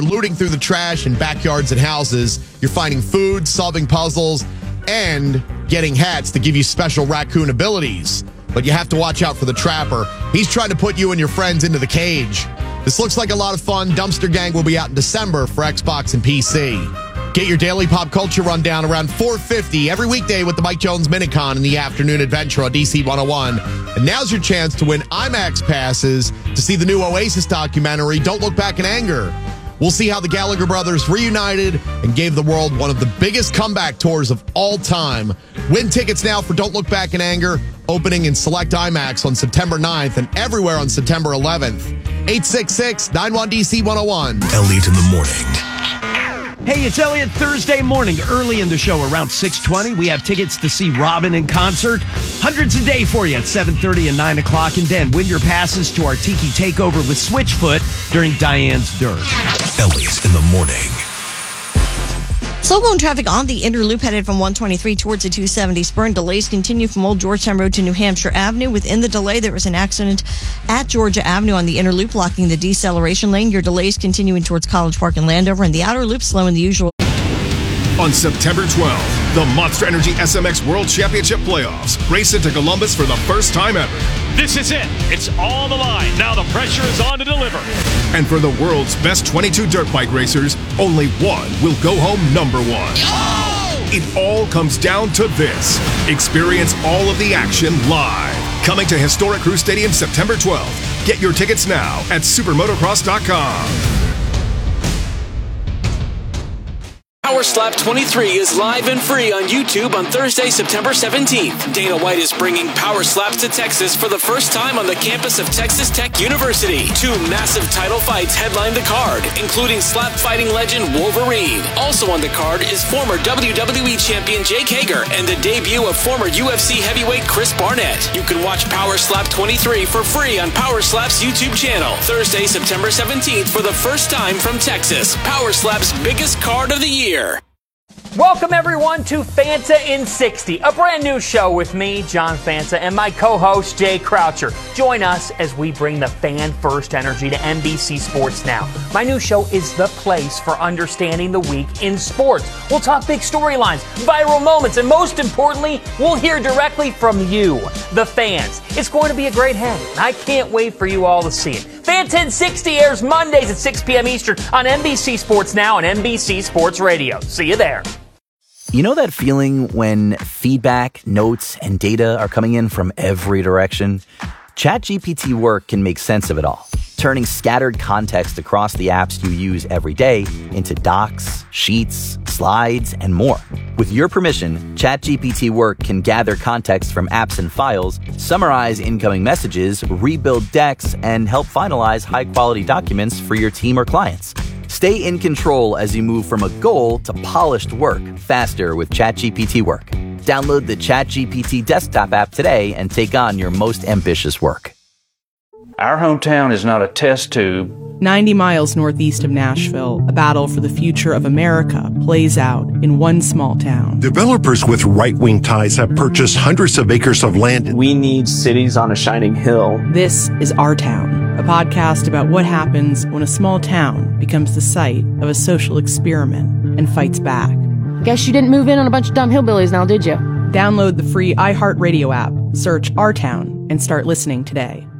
looting through the trash in backyards and houses. You're finding food, solving puzzles, and getting hats to give you special raccoon abilities. But you have to watch out for the trapper. He's trying to put you and your friends into the cage. This looks like a lot of fun. Dumpster Gang will be out in December for Xbox and PC. Get your daily pop culture rundown around 4:50 every weekday with the Mike Jones Minicon in the afternoon adventure on DC 101. And now's your chance to win IMAX passes to see the new Oasis documentary, Don't Look Back in Anger. We'll see how the Gallagher brothers reunited and gave the world one of the biggest comeback tours of all time. Win tickets now for Don't Look Back in Anger, opening in select IMAX on September 9th and everywhere on September 11th. 866-91DC-101. Elliot in the morning. Hey, it's Elliot. Thursday morning, early in the show, around 6:20. We have tickets to see Robin in concert. Hundreds a day for you at 7:30 and 9 o'clock. And then win your passes to our Tiki Takeover with Switchfoot during Diane's Dirt. Elliot in the morning. Slow-going traffic on the inner loop headed from 123 towards the 270 spur, and delays continue from Old Georgetown Road to New Hampshire Avenue. Within the delay, there was an accident at Georgia Avenue on the inner loop, blocking the deceleration lane. Your delays continuing towards College Park and Landover, and the outer loop slowing the usual. On September 12th, the Monster Energy SMX World Championship Playoffs race into Columbus for the first time ever. This is it. It's all the line. Now the pressure is on to deliver. And for the world's best 22 dirt bike racers, only one will go home number one. Oh! It all comes down to this. Experience all of the action live. Coming to Historic Crew Stadium September 12th. Get your tickets now at supermotocross.com. Power Slap 23 is live and free on YouTube on Thursday, September 17th. Dana White is bringing Power Slaps to Texas for the first time on the campus of Texas Tech University. 2 massive title fights headline the card, including slap fighting legend Wolverine. Also on the card is former WWE champion Jake Hager and the debut of former UFC heavyweight Chris Barnett. You can watch Power Slap 23 for free on Power Slap's YouTube channel. Thursday, September 17th for the first time from Texas. Power Slap's biggest card of the year. Welcome, everyone, to Fanta in 60, a brand new show with me, John Fanta, and my co-host, Jay Croucher. Join us as we bring the fan-first energy to NBC Sports Now. My new show is the place for understanding the week in sports. We'll talk big storylines, viral moments, and most importantly, we'll hear directly from you, the fans. It's going to be a great hang, and I can't wait for you all to see it. Fanta in 60 airs Mondays at 6 p.m. Eastern on NBC Sports Now and NBC Sports Radio. See you there. You know that feeling when feedback, notes, and data are coming in from every direction? ChatGPT Work can make sense of it all, turning scattered context across the apps you use every day into docs, sheets, slides, and more. With your permission, ChatGPT Work can gather context from apps and files, summarize incoming messages, rebuild decks, and help finalize high-quality documents for your team or clients. Stay in control as you move from a goal to polished work faster with ChatGPT Work. Download the ChatGPT desktop app today and take on your most ambitious work. Our hometown is not a test tube. 90 miles northeast of Nashville, a battle for the future of America plays out in one small town. Developers with right-wing ties have purchased hundreds of acres of land. We need cities on a shining hill. This is Our Town, a podcast about what happens when a small town becomes the site of a social experiment and fights back. Guess you didn't move in on a bunch of dumb hillbillies now, did you? Download the free iHeartRadio app, search Our Town, and start listening today.